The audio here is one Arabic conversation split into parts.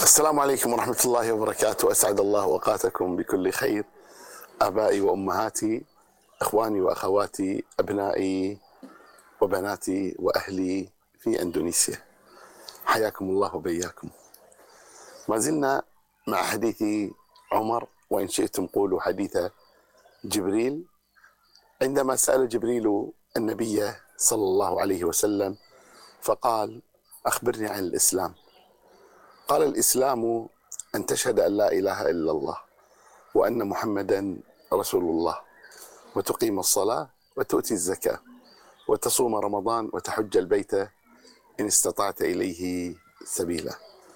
السلام عليكم ورحمة الله وبركاته. أسعد الله أوقاتكم بكل خير، آبائي وأمهاتي، إخواني وأخواتي، أبنائي وبناتي وأهلي في إندونيسيا. حياكم الله وبياكم. ما زلنا مع حديث عمر، وإن شئتم قولوا حديث جبريل، عندما سأل جبريل النبي صلى الله عليه وسلم فقال: أخبرني عن الإسلام. قال: الإسلام أن تشهد أن لا إله إلا الله وأن محمدا رسول الله، وتقيم الصلاة وتؤتي الزكاة وتصوم رمضان وتحج البيت إن استطعت إليه سبيلا.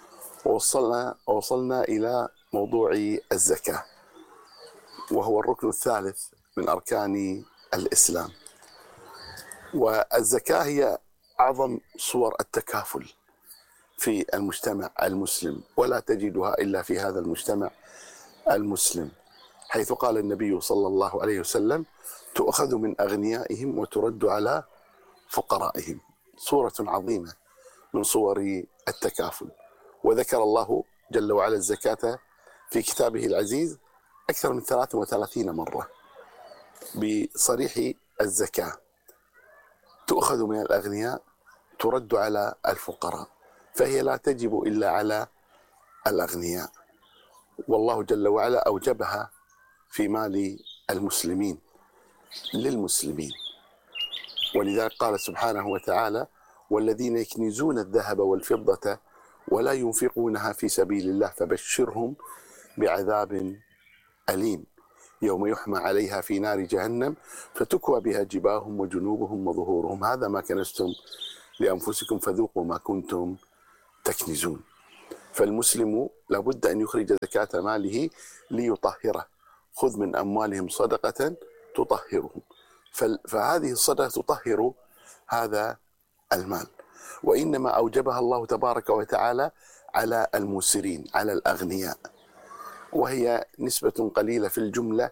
ووصلنا إلى موضوع الزكاة، وهو الركن الثالث من أركان الإسلام. والزكاة هي أعظم صور التكافل في المجتمع المسلم، ولا تجدها إلا في هذا المجتمع المسلم، حيث قال النبي صلى الله عليه وسلم: تؤخذ من أغنيائهم وترد على فقرائهم. صورة عظيمة من صور التكافل. وذكر الله جل وعلا الزكاة في كتابه العزيز أكثر من 33 مرة بصريح الزكاة. تؤخذ من الأغنياء ترد على الفقراء، فهي لا تجب إلا على الأغنياء، والله جل وعلا أوجبها في مال المسلمين للمسلمين. ولذلك قال سبحانه وتعالى: والذين يكنزون الذهب والفضة ولا ينفقونها في سبيل الله فبشرهم بعذاب أليم يوم يحمى عليها في نار جهنم فتكوى بها جباههم وجنوبهم وظهورهم هذا ما كنزتم لأنفسكم فذوقوا ما كنتم تكنزون. فالمسلم لابد أن يخرج زكاة ماله ليطهره. خذ من أموالهم صدقة تطهرهم. فهذه الصدقة تطهر هذا المال، وإنما أوجبها الله تبارك وتعالى على الموسرين، على الأغنياء، وهي نسبة قليلة في الجملة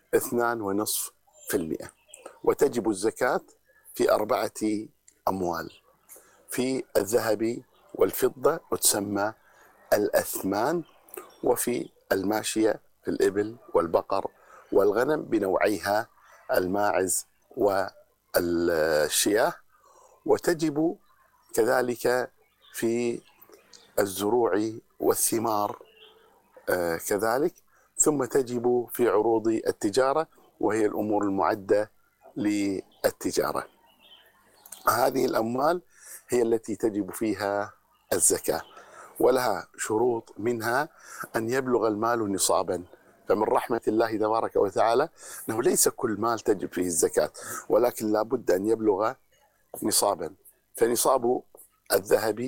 2.5%. وتجب الزكاة في 4 أموال: في الذهب والفضة وتسمى الأثمان، وفي الماشية في الإبل والبقر والغنم بنوعيها الماعز والشياه، وتجب كذلك في الزروع والثمار كذلك، ثم تجب في عروض التجارة وهي الأمور المعدة للتجارة. هذه الأموال هي التي تجب فيها الزكاة، ولها شروط، منها أن يبلغ المال نصابا. فمن رحمة الله تبارك وتعالى أنه ليس كل مال تجب فيه الزكاة، ولكن لا بد أن يبلغ نصابا. فنصاب الذهب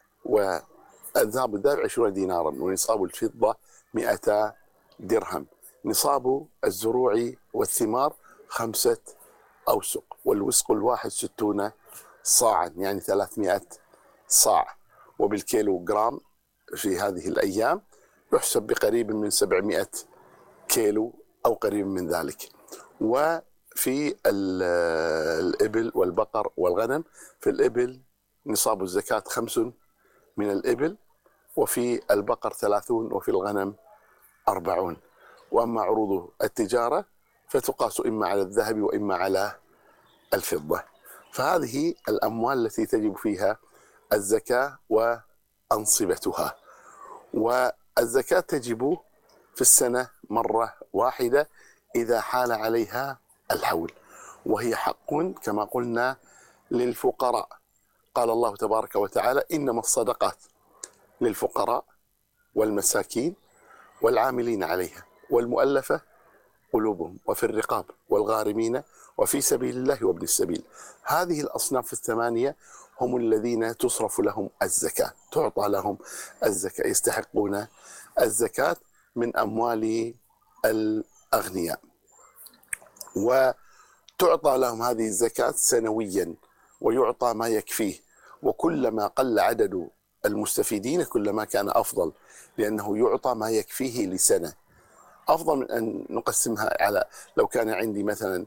20 دينارا، ونصاب الفضة 200 درهم، نصاب الزروع والثمار 5 أوسق، والوسق الواحد 60 صاعا، يعني 300 صاع، وبالكيلو جرام في هذه الأيام يحسب بقريب من 700 كيلو أو قريب من ذلك. وفي الإبل والبقر والغنم: في الإبل نصاب الزكاة 5 من الإبل، وفي البقر 30، وفي الغنم 40. وأما عروض التجارة فتقاس إما على الذهب وإما على الفضة. فهذه الأموال التي تجب فيها الزكاة وأنصبتها. والزكاة تجب في السنة مرة واحدة إذا حال عليها الحول، وهي حق كما قلنا للفقراء. قال الله تبارك وتعالى: إنما الصدقات للفقراء والمساكين والعاملين عليها والمؤلفة قلوبهم وفي الرقاب والغارمين وفي سبيل الله وابن السبيل. هذه الأصناف 8 هم الذين تصرف لهم الزكاة، تعطى لهم الزكاة، يستحقون الزكاة من أموال الأغنياء، وتعطى لهم هذه الزكاة سنويا، ويعطى ما يكفيه. وكلما قل عدد المستفيدين كلما كان أفضل، لأنه يعطى ما يكفيه لسنة. أفضل من أن نقسمها على، لو كان عندي مثلا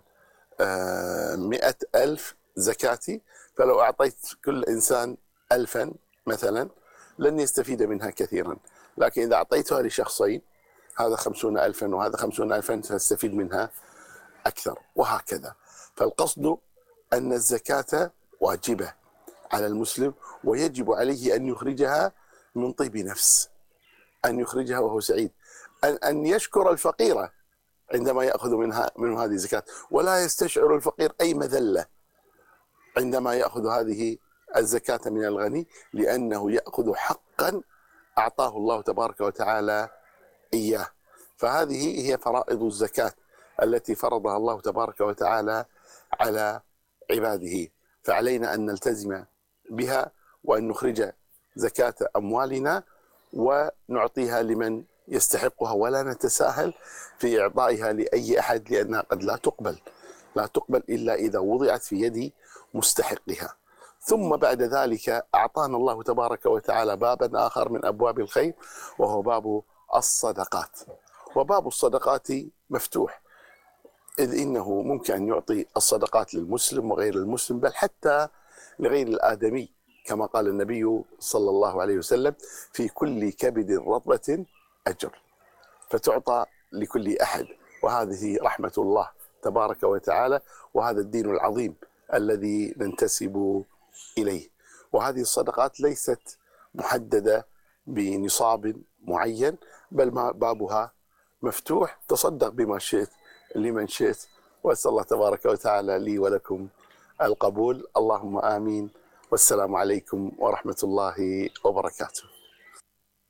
100,000 زكاتي، فلو أعطيت كل إنسان 1000 مثلا لن يستفيد منها كثيرا. لكن إذا أعطيتها لشخصين، هذا 50,000 وهذا 50,000، سيستفيد منها أكثر، وهكذا. فالقصد أن الزكاة واجبة على المسلم، ويجب عليه أن يخرجها من طيب نفس، أن يخرجها وهو سعيد، أن يشكر الفقير عندما يأخذ من هذه الزكاة، ولا يستشعر الفقير أي مذلة عندما يأخذ هذه الزكاة من الغني، لأنه يأخذ حقا أعطاه الله تبارك وتعالى إياه. فهذه هي فرائض الزكاة التي فرضها الله تبارك وتعالى على عباده، فعلينا أن نلتزم بها، وأن نخرج زكاة أموالنا ونعطيها لمن يستحقها، ولا نتساهل في إعطائها لأي أحد، لأنها قد لا تقبل إلا إذا وضعت في يد مستحقها. ثم بعد ذلك أعطانا الله تبارك وتعالى بابا آخر من أبواب الخير، وهو باب الصدقات. وباب الصدقات مفتوح، إذ إنه ممكن أن يعطي الصدقات للمسلم وغير المسلم، بل حتى لغير الآدمي، كما قال النبي صلى الله عليه وسلم: في كل كبد رطبة أجر، فتعطى لكل أحد. وهذه رحمة الله تبارك وتعالى، وهذا الدين العظيم الذي ننتسب إليه. وهذه الصدقات ليست محددة بنصاب معين، بل بابها مفتوح، تصدق بما شئت لمن شئت. وأسأل الله تبارك وتعالى لي ولكم القبول، اللهم آمين. والسلام عليكم ورحمة الله وبركاته.